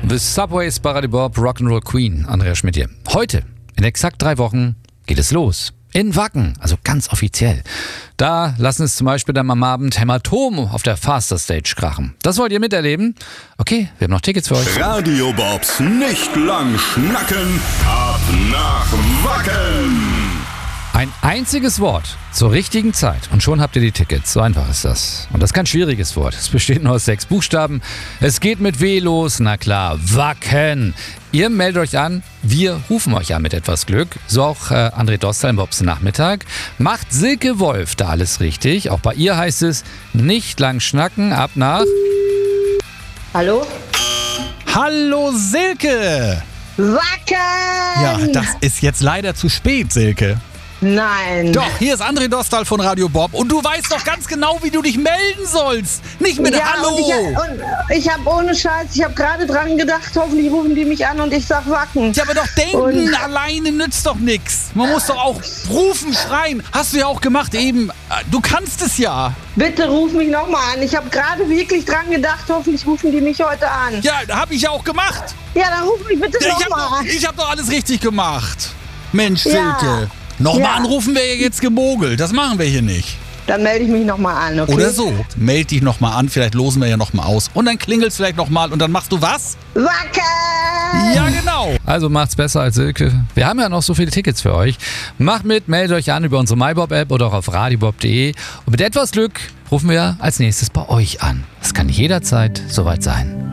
The Subways bei Radio Bob, Rock'n'Roll Queen, Andrea Schmidt hier. Heute, in exakt 3 Wochen, geht es los. In Wacken, also ganz offiziell. Da lassen es zum Beispiel dann am Abend Hämatom auf der Faster Stage krachen. Das wollt ihr miterleben? Okay, wir haben noch Tickets für euch. Radio Bobs nicht lang schnacken, ab nach Wacken. Ein einziges Wort zur richtigen Zeit und schon habt ihr die Tickets. So einfach ist das. Und das ist kein schwieriges Wort. Es besteht nur aus 6 Buchstaben. Es geht mit W los, na klar, Wacken. Ihr meldet euch an, wir rufen euch an mit etwas Glück. So auch André Dostal im Bobs Nachmittag. Macht Silke Wolf da alles richtig. Auch bei ihr heißt es, nicht lang schnacken, ab nach... Hallo? Hallo Silke! Wacken! Ja, das ist jetzt leider zu spät, Silke. Nein. Doch, hier ist André Dostal von Radio Bob und du weißt doch ganz genau, wie du dich melden sollst. Nicht mit Hallo. Und ich habe ohne Scheiß, ich habe gerade dran gedacht, hoffentlich rufen die mich an und ich sag Wacken. Ja, aber doch denken alleine nützt doch nichts. Man muss doch auch rufen, schreien. Hast du ja auch gemacht eben. Du kannst es ja. Bitte ruf mich nochmal an. Ich habe gerade wirklich dran gedacht, hoffentlich rufen die mich heute an. Ja, habe ich ja auch gemacht. Ja, dann ruf mich bitte nochmal an. Ich habe doch alles richtig gemacht. Mensch, Ja. Silke. Nochmal anrufen wäre jetzt gemogelt. Das machen wir hier nicht. Dann melde ich mich nochmal an, okay? Oder so. Meld dich nochmal an, vielleicht losen wir ja nochmal aus. Und dann klingelt's vielleicht nochmal und dann machst du was? Wacken! Ja, genau. Also macht's besser als Silke. Wir haben ja noch so viele Tickets für euch. Macht mit, meldet euch an über unsere MyBob-App oder auch auf radiobob.de. Und mit etwas Glück rufen wir als nächstes bei euch an. Es kann jederzeit soweit sein.